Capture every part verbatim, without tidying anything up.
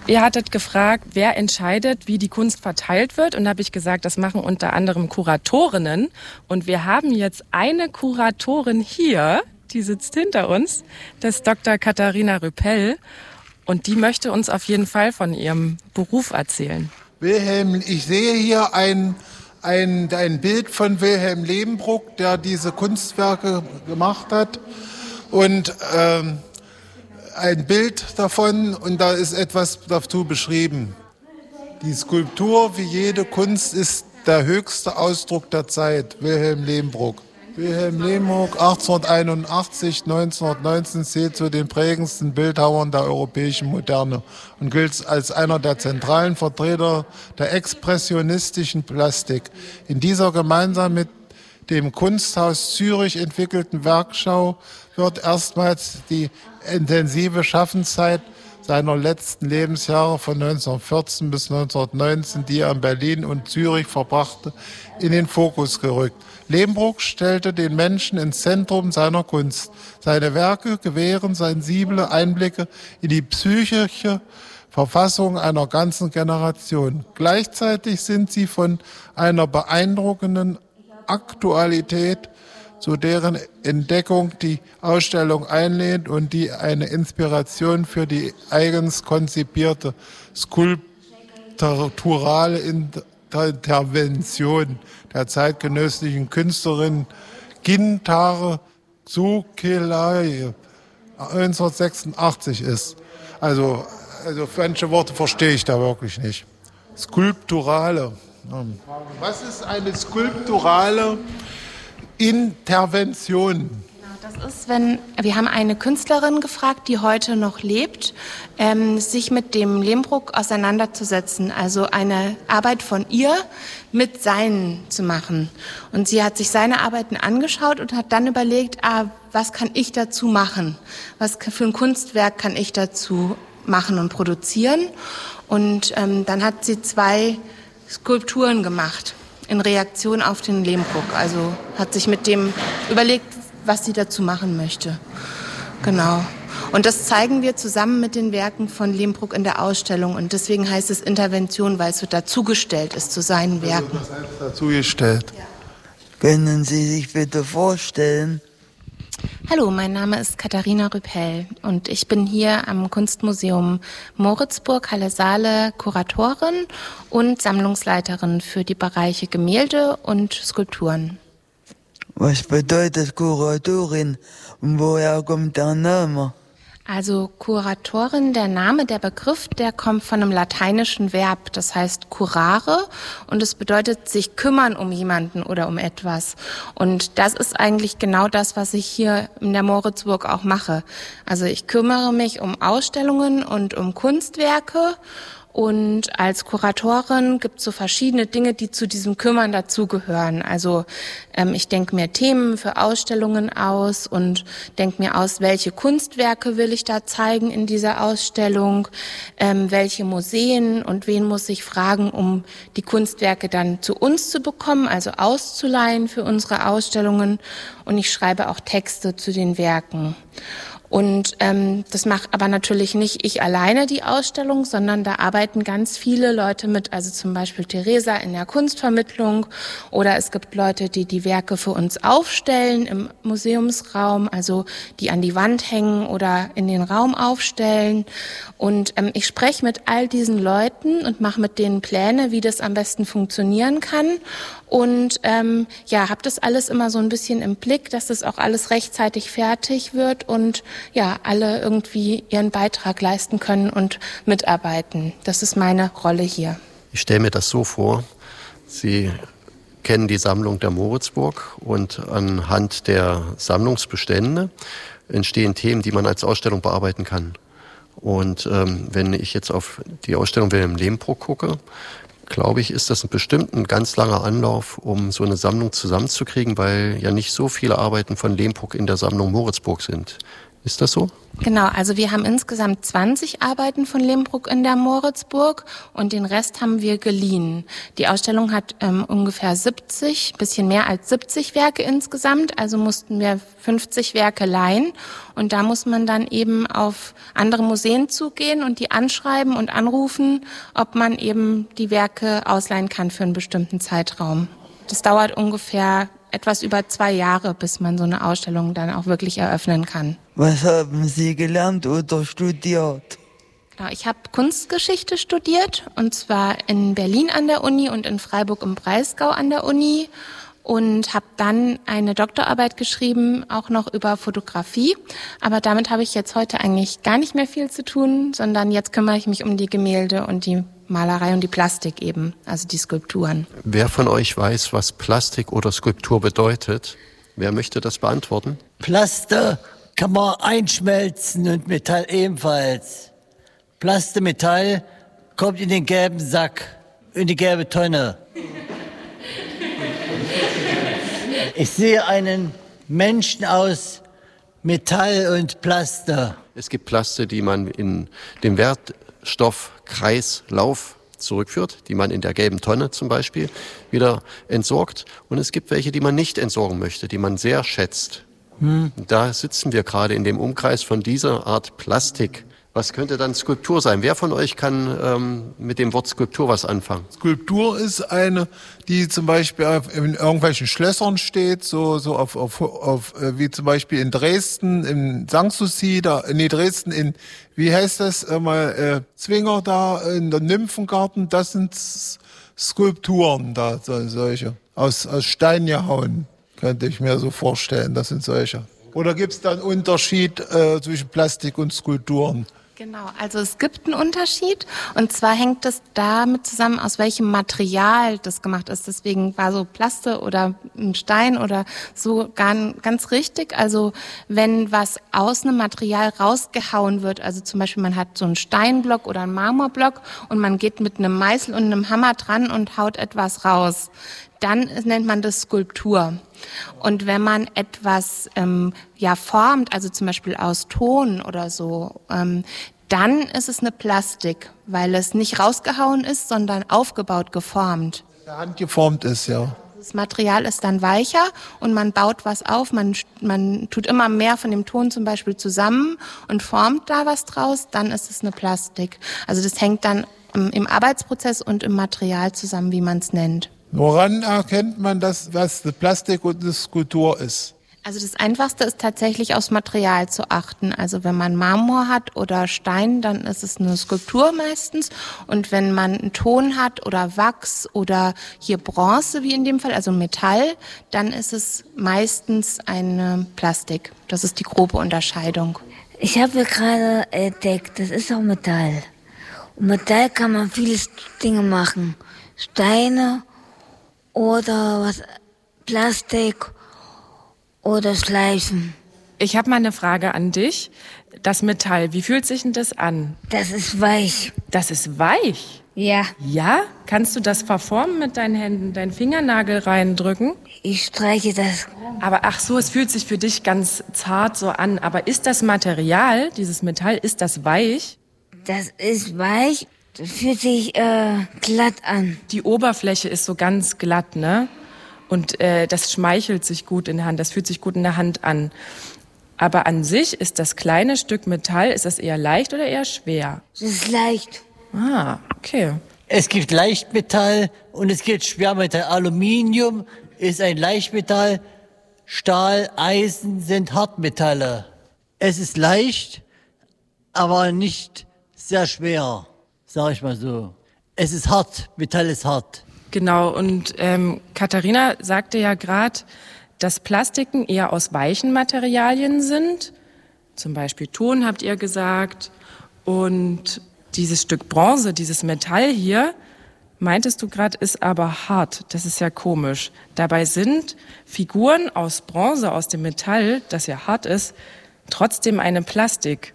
Ihr hattet gefragt, wer entscheidet, wie die Kunst verteilt wird. Und da habe ich gesagt, das machen unter anderem Kuratorinnen. Und wir haben jetzt eine Kuratorin hier, die sitzt hinter uns. Das ist Doktor Katharina Rüppell. Und die möchte uns auf jeden Fall von ihrem Beruf erzählen. Wilhelm, ich sehe hier ein, ein, ein Bild von Wilhelm Lebenbruck, der diese Kunstwerke gemacht hat. Und ähm, ein Bild davon, und da ist etwas dazu beschrieben. Die Skulptur, wie jede Kunst, ist der höchste Ausdruck der Zeit. Wilhelm Lebenbruck. Wilhelm Lebenbruck, achtzehnhunderteinundachtzig, neunzehnhundertneunzehn, zählt zu den prägendsten Bildhauern der europäischen Moderne und gilt als einer der zentralen Vertreter der expressionistischen Plastik. In dieser gemeinsam mit dem Kunsthaus Zürich entwickelten Werkschau wird erstmals die intensive Schaffenszeit seiner letzten Lebensjahre von neunzehnhundertvierzehn bis neunzehnhundertneunzehn, die er in Berlin und Zürich verbrachte, in den Fokus gerückt. Lebenbruck stellte den Menschen ins Zentrum seiner Kunst. Seine Werke gewähren sensible Einblicke in die psychische Verfassung einer ganzen Generation. Gleichzeitig sind sie von einer beeindruckenden Aktualität, zu deren Entdeckung die Ausstellung einlädt und die eine Inspiration für die eigens konzipierte skulpturale Intervention der zeitgenössischen Künstlerin Gintare Tsukelai neunzehnhundertsechsundachtzig ist. Also, also manche Worte verstehe ich da wirklich nicht. Skulpturale. Was ist eine skulpturale Intervention? Das ist, wenn wir haben eine Künstlerin gefragt, die heute noch lebt, ähm, sich mit dem Lebenbruck auseinanderzusetzen, also eine Arbeit von ihr mit seinen zu machen. Und sie hat sich seine Arbeiten angeschaut und hat dann überlegt, ah, was kann ich dazu machen? Was für ein Kunstwerk kann ich dazu machen und produzieren? Und ähm, dann hat sie zwei Skulpturen gemacht in Reaktion auf den Lebenbruck. Also hat sich mit dem überlegt, was sie dazu machen möchte. Genau. Und das zeigen wir zusammen mit den Werken von Lebenbruck in der Ausstellung. Und deswegen heißt es Intervention, weil es so dazugestellt ist zu seinen Werken. Also das heißt dazugestellt. Ja. Können Sie sich bitte vorstellen? Hallo, mein Name ist Katharina Rüppell und ich bin hier am Kunstmuseum Moritzburg, Halle Saale, Kuratorin und Sammlungsleiterin für die Bereiche Gemälde und Skulpturen. Was bedeutet Kuratorin und woher kommt der Name? Also Kuratorin, der Name, der Begriff, der kommt von einem lateinischen Verb, das heißt curare und es bedeutet sich kümmern um jemanden oder um etwas. Und das ist eigentlich genau das, was ich hier in der Moritzburg auch mache. Also ich kümmere mich um Ausstellungen und um Kunstwerke. Und als Kuratorin gibt es so verschiedene Dinge, die zu diesem Kümmern dazugehören. Also ähm, ich denke mir Themen für Ausstellungen aus und denke mir aus, welche Kunstwerke will ich da zeigen in dieser Ausstellung, ähm, welche Museen und wen muss ich fragen, um die Kunstwerke dann zu uns zu bekommen, also auszuleihen für unsere Ausstellungen. Und ich schreibe auch Texte zu den Werken. Und ähm, das macht aber natürlich nicht ich alleine die Ausstellung, sondern da arbeiten ganz viele Leute mit, also zum Beispiel Theresa in der Kunstvermittlung oder es gibt Leute, die die Werke für uns aufstellen im Museumsraum, also die an die Wand hängen oder in den Raum aufstellen. Und ähm, ich spreche mit all diesen Leuten und mache mit denen Pläne, wie das am besten funktionieren kann. Und ähm, ja, habe das alles immer so ein bisschen im Blick, dass das auch alles rechtzeitig fertig wird und ja, alle irgendwie ihren Beitrag leisten können und mitarbeiten. Das ist meine Rolle hier. Ich stelle mir das so vor, Sie kennen die Sammlung der Moritzburg und anhand der Sammlungsbestände entstehen Themen, die man als Ausstellung bearbeiten kann. Und ähm, wenn ich jetzt auf die Ausstellung Wilhelm Lebenbruck gucke, glaube ich, ist das bestimmt ein ganz langer Anlauf, um so eine Sammlung zusammenzukriegen, weil ja nicht so viele Arbeiten von Lebenbruck in der Sammlung Moritzburg sind. Ist das so? Genau, also wir haben insgesamt zwanzig Arbeiten von Lehmbruck in der Moritzburg und den Rest haben wir geliehen. Die Ausstellung hat ähm, ungefähr siebzig, bisschen mehr als siebzig Werke insgesamt, also mussten wir fünfzig Werke leihen und da muss man dann eben auf andere Museen zugehen und die anschreiben und anrufen, ob man eben die Werke ausleihen kann für einen bestimmten Zeitraum. Das dauert ungefähr etwas über zwei Jahre, bis man so eine Ausstellung dann auch wirklich eröffnen kann. Was haben Sie gelernt oder studiert? Genau, ich habe Kunstgeschichte studiert und zwar in Berlin an der Uni und in Freiburg im Breisgau an der Uni und habe dann eine Doktorarbeit geschrieben, auch noch über Fotografie. Aber damit habe ich jetzt heute eigentlich gar nicht mehr viel zu tun, sondern jetzt kümmere ich mich um die Gemälde und die Malerei und die Plastik eben, also die Skulpturen. Wer von euch weiß, was Plastik oder Skulptur bedeutet? Wer möchte das beantworten? Plaste kann man einschmelzen und Metall ebenfalls. Plaste, Metall kommt in den gelben Sack, in die gelbe Tonne. Ich sehe einen Menschen aus Metall und Plaste. Es gibt Plaste, die man in dem Wertstoffkreislauf zurückführt, die man in der gelben Tonne zum Beispiel wieder entsorgt. Und es gibt welche, die man nicht entsorgen möchte, die man sehr schätzt. Hm. Da sitzen wir gerade in dem Umkreis von dieser Art Plastik. Was könnte dann Skulptur sein? Wer von euch kann ähm, mit dem Wort Skulptur was anfangen? Skulptur ist eine, die zum Beispiel in irgendwelchen Schlössern steht, so so auf, auf, auf wie zum Beispiel in Dresden, im Sanssouci, da, nee, Dresden in, wie heißt das, äh, mal, äh, Zwinger da, in der Nymphengarten, das sind Skulpturen da, so, solche, aus, aus Stein gehauen, könnte ich mir so vorstellen, das sind solche. Oder gibt es da einen Unterschied äh, zwischen Plastik und Skulpturen? Genau, also es gibt einen Unterschied und zwar hängt es damit zusammen, aus welchem Material das gemacht ist. Deswegen war so Plaste oder ein Stein oder so gar, ganz richtig. Also wenn was aus einem Material rausgehauen wird, also zum Beispiel man hat so einen Steinblock oder einen Marmorblock und man geht mit einem Meißel und einem Hammer dran und haut etwas raus, dann nennt man das Skulptur. Und wenn man etwas ähm, ja formt, also zum Beispiel aus Ton oder so, ähm, dann ist es eine Plastik, weil es nicht rausgehauen ist, sondern aufgebaut, geformt. Handgeformt ist, ja. Das Material ist dann weicher und man baut was auf, man, man tut immer mehr von dem Ton zum Beispiel zusammen und formt da was draus, dann ist es eine Plastik. Also das hängt dann im, im Arbeitsprozess und im Material zusammen, wie man es nennt. Woran erkennt man das, was Plastik und eine Skulptur ist? Also das Einfachste ist tatsächlich aufs Material zu achten. Also wenn man Marmor hat oder Stein, dann ist es eine Skulptur meistens. Und wenn man einen Ton hat oder Wachs oder hier Bronze, wie in dem Fall, also Metall, dann ist es meistens eine Plastik. Das ist die grobe Unterscheidung. Ich habe gerade entdeckt, das ist auch Metall. Und Metall kann man viele Dinge machen. Steine oder was, Plastik oder Schleifen. Ich habe mal eine Frage an dich. Das Metall, wie fühlt sich denn das an? Das ist weich. Das ist weich? Ja. Ja? Kannst du das verformen mit deinen Händen, deinen Fingernagel reindrücken? Ich streiche das. Aber ach so, es fühlt sich für dich ganz zart so an. Aber ist das Material, dieses Metall, ist das weich? Das ist weich. Das fühlt sich äh, glatt an. Die Oberfläche ist so ganz glatt, ne? Und äh, das schmeichelt sich gut in der Hand, das fühlt sich gut in der Hand an. Aber an sich ist das kleine Stück Metall, ist das eher leicht oder eher schwer? Das ist leicht. Ah, okay. Es gibt Leichtmetall und es gibt Schwermetall. Aluminium ist ein Leichtmetall, Stahl, Eisen sind Hartmetalle. Es ist leicht, aber nicht sehr schwer. Sag ich mal so. Es ist hart, Metall ist hart. Genau, und ähm, Katharina sagte ja gerade, dass Plastiken eher aus weichen Materialien sind. Zum Beispiel Ton, habt ihr gesagt. Und dieses Stück Bronze, dieses Metall hier, meintest du gerade, ist aber hart. Das ist ja komisch. Dabei sind Figuren aus Bronze, aus dem Metall, das ja hart ist, trotzdem eine Plastik.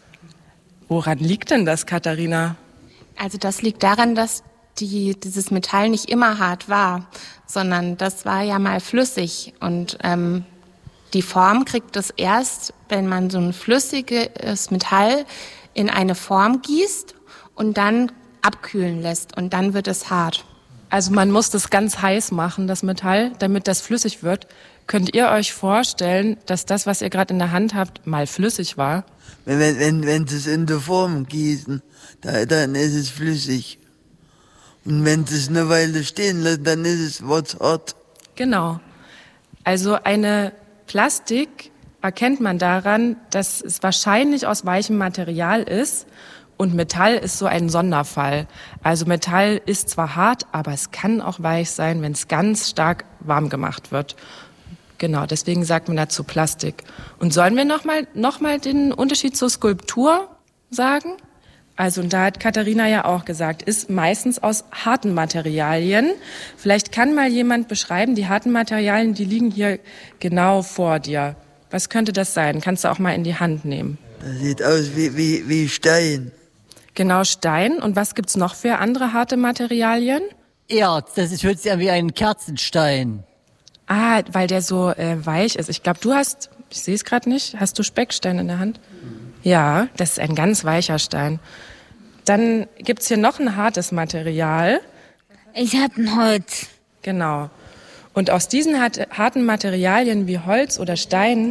Woran liegt denn das, Katharina? Also das liegt daran, dass die, dieses Metall nicht immer hart war, sondern das war ja mal flüssig und ähm, Die Form kriegt es erst, wenn man so ein flüssiges Metall in eine Form gießt und dann abkühlen lässt und dann wird es hart. Also man muss das ganz heiß machen, das Metall, damit das flüssig wird. Könnt ihr euch vorstellen, dass das, was ihr gerade in der Hand habt, mal flüssig war? Wenn, wenn, wenn, wenn sie es in der Form gießen, da, dann ist es flüssig. Und wenn sie es eine Weile stehen lassen, dann ist es wird's hart. Genau. Also eine Plastik erkennt man daran, dass es wahrscheinlich aus weichem Material ist. Und Metall ist so ein Sonderfall. Also Metall ist zwar hart, aber es kann auch weich sein, wenn es ganz stark warm gemacht wird. Genau, deswegen sagt man dazu Plastik. Und sollen wir nochmal noch mal den Unterschied zur Skulptur sagen? Also, und da hat Katharina ja auch gesagt, ist meistens aus harten Materialien. Vielleicht kann mal jemand beschreiben, die harten Materialien, die liegen hier genau vor dir. Was könnte das sein? Kannst du auch mal in die Hand nehmen. Das sieht aus wie, wie, wie Stein. Genau, Stein. Und was gibt's noch für andere harte Materialien? Erz, das ist, hört sich an wie ein Kerzenstein. Ah, weil der so äh, weich ist. Ich glaube, du hast, ich sehe es gerade nicht, hast du Speckstein in der Hand? Ja, das ist ein ganz weicher Stein. Dann gibt's hier noch ein hartes Material. Ich habe ein Holz. Genau. Und aus diesen hart, harten Materialien wie Holz oder Stein,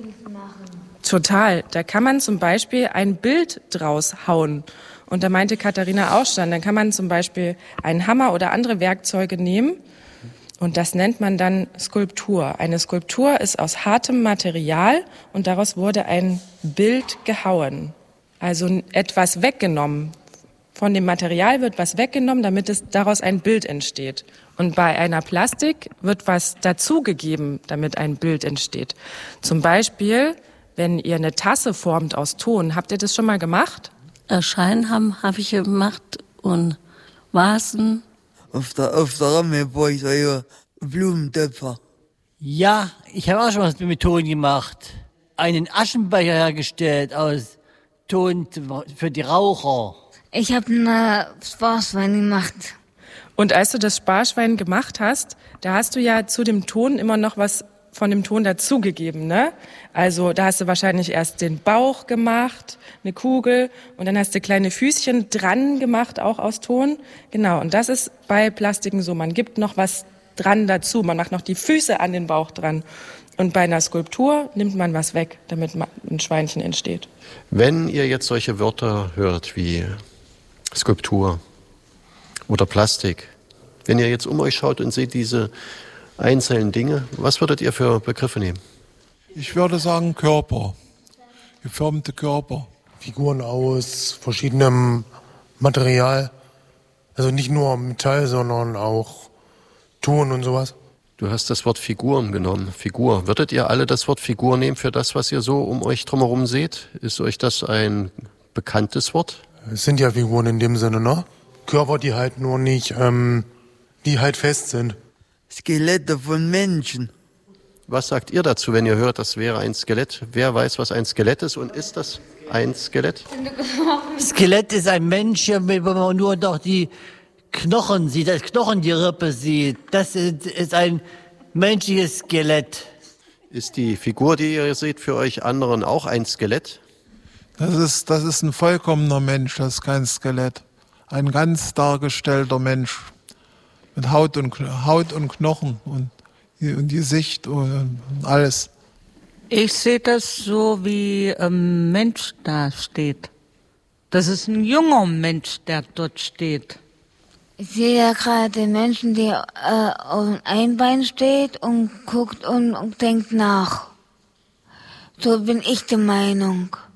total, da kann man zum Beispiel ein Bild draus hauen. Und da meinte Katharina auch schon, dann kann man zum Beispiel einen Hammer oder andere Werkzeuge nehmen und das nennt man dann Skulptur. Eine Skulptur ist aus hartem Material und daraus wurde ein Bild gehauen. Also etwas weggenommen. Von dem Material wird was weggenommen, damit es daraus ein Bild entsteht. Und bei einer Plastik wird was dazugegeben, damit ein Bild entsteht. Zum Beispiel, wenn ihr eine Tasse formt aus Ton, habt ihr das schon mal gemacht? Erscheinen haben habe ich gemacht und Vasen. Auf der, auf der Ramme war ich so ja Blumentöpfer. Ja, ich habe auch schon was mit Ton gemacht. Einen Aschenbecher hergestellt aus Ton für die Raucher. Ich habe eine Sparschwein gemacht. Und als du das Sparschwein gemacht hast, da hast du ja zu dem Ton immer noch was von dem Ton dazugegeben, ne? Also da hast du wahrscheinlich erst den Bauch gemacht, eine Kugel und dann hast du kleine Füßchen dran gemacht, auch aus Ton. Genau, und das ist bei Plastiken so, man gibt noch was dran dazu, man macht noch die Füße an den Bauch dran. Und bei einer Skulptur nimmt man was weg, damit ein Schweinchen entsteht. Wenn ihr jetzt solche Wörter hört wie Skulptur oder Plastik, wenn ihr jetzt um euch schaut und seht diese einzelnen Dinge, was würdet ihr für Begriffe nehmen? Ich würde sagen Körper, geformte Körper. Figuren aus verschiedenem Material, also nicht nur Metall, sondern auch Ton und sowas. Du hast das Wort Figuren genommen. Figur. Würdet ihr alle das Wort Figur nehmen für das, was ihr so um euch drumherum seht? Ist euch das ein bekanntes Wort? Es sind ja Figuren in dem Sinne, ne? Körper, die halt nur nicht, ähm, die halt fest sind. Skelette von Menschen. Was sagt ihr dazu, wenn ihr hört, das wäre ein Skelett? Wer weiß, was ein Skelett ist und ist das ein Skelett? Skelett ist ein Mensch, wo man nur noch die Knochen sieht, das Knochen die Rippe sieht. Das ist, ist ein menschliches Skelett. Ist die Figur, die ihr seht, für euch anderen auch ein Skelett? Das ist, das ist ein vollkommener Mensch, das ist kein Skelett. Ein ganz dargestellter Mensch. Mit Haut und, Haut und Knochen und, und Gesicht und alles. Ich sehe das so, wie ein Mensch da steht. Das ist ein junger Mensch, der dort steht. Ich sehe ja gerade den Menschen, der äh, auf einem Bein steht und guckt und, und denkt nach. So bin ich der Meinung.